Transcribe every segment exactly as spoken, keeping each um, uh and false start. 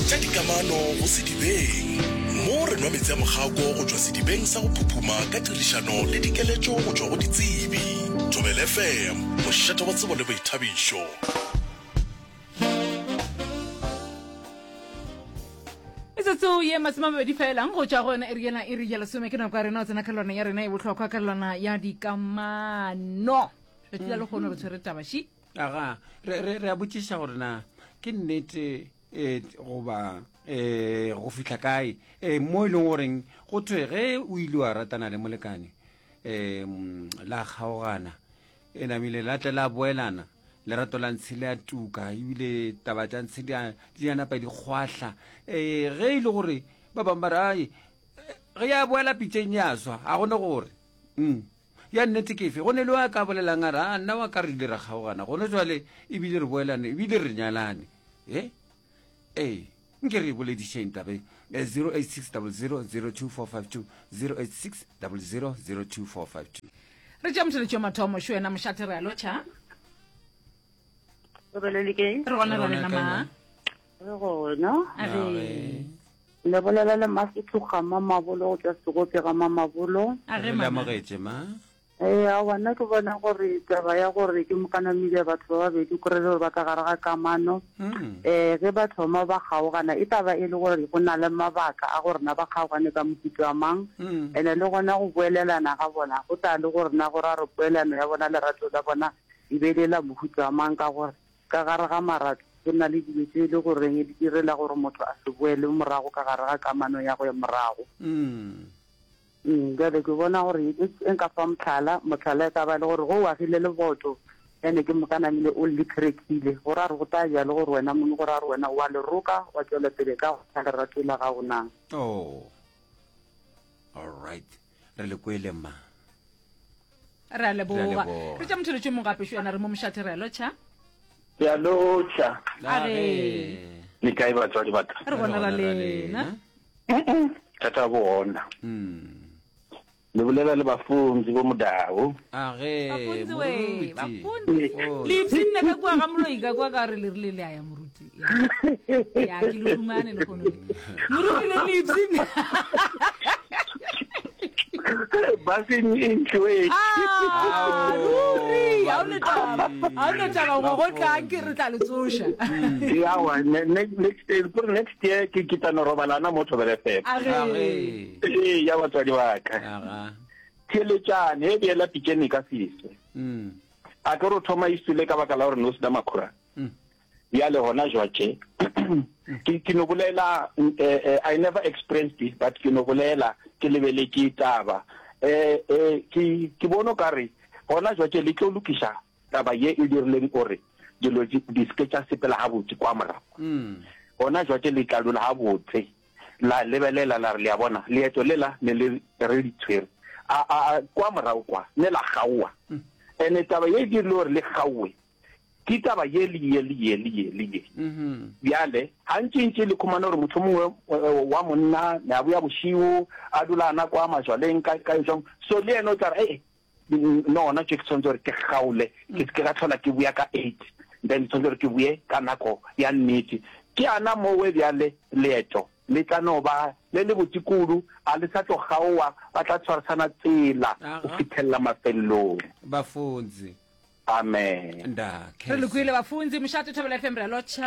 tša dikamano go sedibeng mo re nwa metsi a mogako go tšwa sedibeng sa go phuphuma ka tirišano le dikeletšo go tšwa go ditsebi. Thobela F M, mošate wa tsebo le boithabišo. Isetso ye masima mabedi fela go tšwa go yona e riela e riela some ke nako ya rena o tsena ka lona ya rena e botlhokwa ka lona ya dikamano. Re tla le gone re tshwere tabashi. Aga re re re a botšiša gore na ke nnete eh goba eh go fihla kae eh mo ile goreng go thwe ge o ile wa ratana le molekane eh la kgaogana e namile la tla la boelana le rato la ntshile a tuka ebile taba tša ntshile di yana pa di kgwahla eh ge ile gore ba bang ba re ge ya boela pitšeng ya swa a gone gore mm ya nnete ke fe go ne le wa ka bolelang a ra nna wa ka re ile ra kgaogana gone jwale ebile re boelane ebile re nyalane eh eh nke re boledišeng tabe zero eight six zero zero zero two four five two zero eight six zero zero zero two four five two. Re tša motheletšo mathomo šo wena mošate re a lotšha re gona ra lena ma re gona age le bolela le masitloga mamabolo go tša segope ga mamabolo age le mama amogetše ma ee a bona ke bona gore taba ya gore ke mokanamile batho ba babedi kore le gore ba ka gare ga kamano um ge ba thoma ba kgaogana e taba e le gore go na le mabaka a gore na ba kgaogane ka mofuta wa mang ene le gona go boelelana ga bona go tla le gore na gore a re poelano ya bona lerato la bona e belela mofuta wa mang ka gore ka gare ga marato go na le dilo tse e le goreng e di direla gore motho a se boele morago ka gare ga kamano ya go ya morago Mm, jale ke bona gore e nka fa motlhala motlhala e ka ba le gore go agile le boto ene ke mokanamile o le crackile gore a re go tla ja le gore wena mone gore a re wena wa le roka wa tswela pele ka go tla lerato la ga ona. oh all right re le kwele ma re a leboga re tša motheletšo mo gape šo wena re mo mošate re a lotšha ya lotšha age le kae batswadi baka re bona ra lena thata bona mm le bolela le bafunzi bo modao age bafunzi we bafunzi lipsi nne ka kwa ga moloi ka kwa ka re le rile le aya moruti ya ke le humane le gono moruti le lipsi basi intwe ah ruri ya le taba a le taba go go tla ke re tla le tsosha ya wa next day for next year ke kitano robalana mo Thobela F M age eh ya batswadi baka aga tšheletsane e bela pitšene ka sise mm a ke ro thoma isule ka baka la gore no se da makhura ya le hona jwache ke ke no bolela I never experienced it but ke no bolela ke lebele ke taba eh eh ke ke bono kare hona jwache le tlo lukisha taba ye e dirileng gore dilo di sketcha sepela ha botse kwa mara mm hona jwache le tla lola ha botse la lebelela la re le a bona le eto lela ne le ready to a a kwa mara kwa ne la gaua ene taba ye di lo re le gaue ke taba ye le ye le ye le ye le ye mhm biale hantšintši le khumana gore motho mongwe wa monna na bo ya boshiwo a dulana kwa majwaleng ka ka jong so le eno tsa eh no na ke tsontsore ke gaule ke ke ga thola ke buya ka eight then tsontsore ke buye ka nako ya nnete ke ana mo we biale leeto le tla no ba le le botikulu a le sa tlo gaowa ba tla tshwarisana tsela o fitlhella mafellong bafunzi amen nda re le kwile bafunzi mošate Thobela F M re a lotšha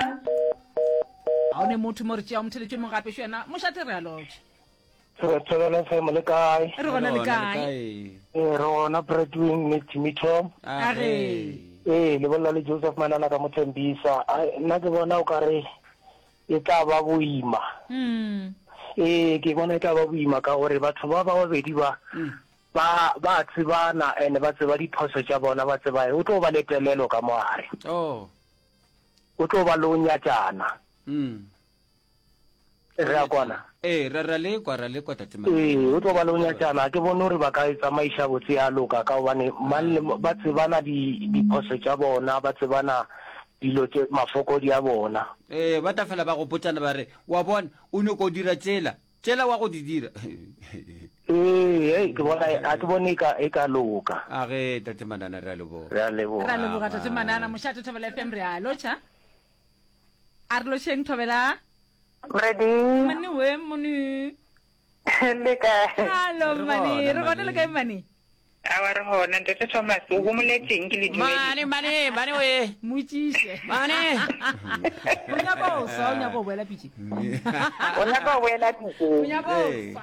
a o ne motho mo re tšea motheletšo mo gape šo wena mošate re a lotšha Thobela F M le kae re gona le kae eh re gona Bradwin Mitchell age eh le bolla le Joseph Manana ka mothembisa nna ke bona o kare e tla ba boima mm eh ke bona e tla ba boima ka gore batho ba ba babedi ba ba ba tsebana ene ba tseba diphoso tša bona ba tseba o tlo ba le telelo ka moare oh o tlo ba lonya tjana mm re a kwana eh ra ra le kwa ra le kwa tatima eh o tlo ba lonya tjana ke bona hore ba ka tsamaisha botse ya loka ka bane man ba tsebana di diphoso tša bona ba tsebana dilo tše mafoko di a bona eh ba ta fela ba go potsana ba re wa bona o ne go dira tsela tsela wa go di dira eh ke bona a ke bone ka e ka loka a ge tatemanana re a lebo re a lebo ra le boga tatemanana mošate Thobela F M re a lotšha a re lotšheng Thobela Ready? Mani we moni. Le kae? Hello mani. Re gona le kae mani? A wa re hona ntate Thomas o go moletseng ke le dumedi. Mane mane mane we. Motsise. Mane. Onya bo so onya bo boela pitsi. Ona ba wela pitsi. Onya bo.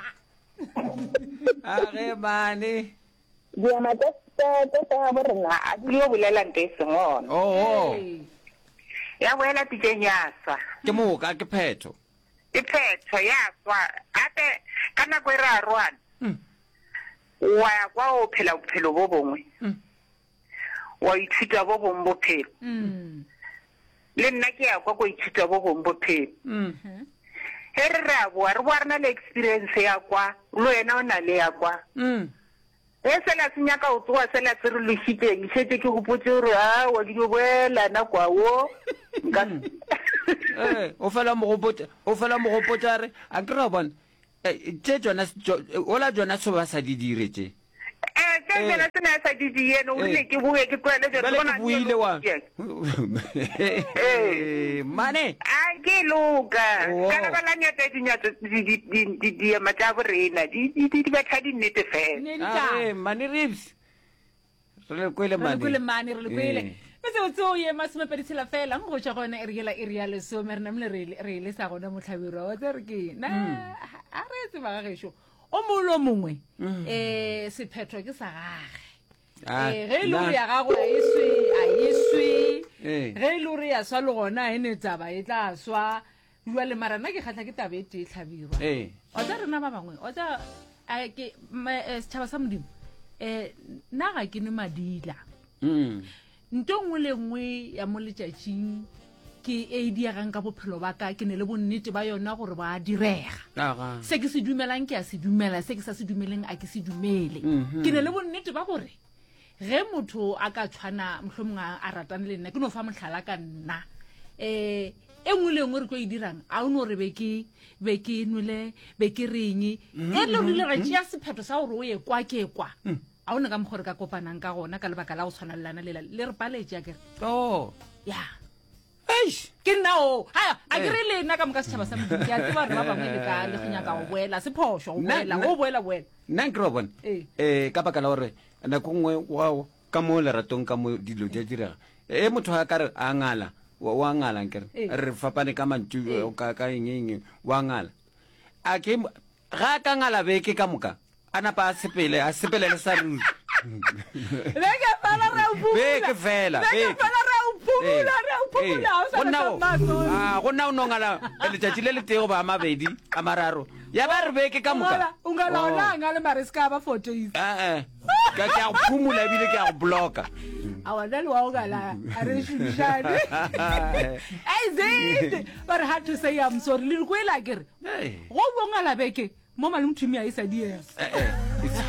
Are mane. Dia ma testa testa ba rena a di yo bolela ntse ngona. Oh. Ya wela pitsi nyasa. Ke mo ka ke phetho. Ke phetho ya swa. Ate kana go ra rwana. Wa ya kwa o phela bophelo bo bongwe. Wa ithuta bo bongwe bophelo. Mm. Le nna ke ya kwa go ithuta bo bongwe bophelo. Mhm. He re ra bo re bona le experience ya kwa lo yena o na le ya kwa. Mm. E sela senya ka o tsoa sela tse re lishiteng setse ke go potse re a wa di boela na kwa wo. Eh o fela mo go potsa o fela mo go potsa re a ke ra bona tse jona ola jona so ba sa di diretse eh ke jona tsena sa di di yeno o le ke buwe ke kwele jona bona ke buile wa eh mane a ke luka kana bala nyata di nyata di di di di mata borena di di di ba thadi nnete fela eh mane ribs re le kwele mane re le mane re le kwele se o tso ye masome pedi tshela fela go tša gona e re la area le so me re namle re re le sa gona motlhabiro wa tse re ke na a re se ba gagesho o molo mongwe eh sephetho ke sa gage eh ge lo ya gago a iswe a iswe ge lo re ya swa le gona ene tsaba e tla swa jwa le marana ke khatla ke tabete tlhabirwa eh o tsa rena ba bangwe o tsa a ke setšhaba sa modimo eh na ga ke ne madila mm ntongwe le ngwe ya mo letšatšing ke e diagang ka bophelo ba ka ke ne le bonnete ba yona gore ba direga se ke se dumelang ke a se dumela se ke sa se dumeleng a ke se dumele ke ne le bonnete ba gore ge motho a ka tshwana mohlomongwe a ratane le nna ke no fa mohlala ka nna um e nngwe le ngwe re ko e dirang a o no re be ke be ke nwele be ke reng e le rile ga tšea sephetho sa gore o ye kwa ke kwa a ona ka mokgore ka kopanang ka gona ka lebaka la go tshwanelana le le re paletse ya ke oh ya eish ke nna o ha a ke re le nna ka moka setšhaba sa modimo ke a tseba re ba bangwe le ka le go nyaka go boela se phosho go boela go boela boela nna ke robona eh ka baka la gore nako nngwe wa ka mo leratong ka mo dilo di direga e motho a ka re a ngala wa ngala nkere re fapane ka mantšu ka ka eng wa ngala a ke ga ka ngala be ke ka moka ana pa sepele a sepele le sa ruri Vega fala ra upula. Vega fela. Vega fala ra upula, ra upula. Ah, go nna o nongala le tšatši le le tego ba mabedi a mararo. Ya ba re beke ka moka. Ungala ona ngale mariska ba photo is. Eh eh. Ka ka go phumula bile ka go bloka. Awana lo wa ngala are shishane. Hey Zid, but I had to say I'm sorry. Lirkwela kere. Go ngala beke. Mo malum thimi a isa di. Eh eh.